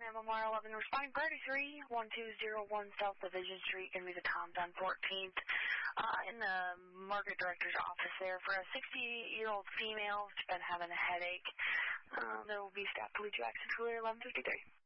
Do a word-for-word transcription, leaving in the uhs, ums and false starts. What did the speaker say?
M M R eleven, responding priority three, one two zero one South Division Street, going to be the Toms on fourteenth, uh, in the market director's office there for a sixty-year-old female who's been having a headache. Um, there will be staff to lead you access clear eleven fifty-three.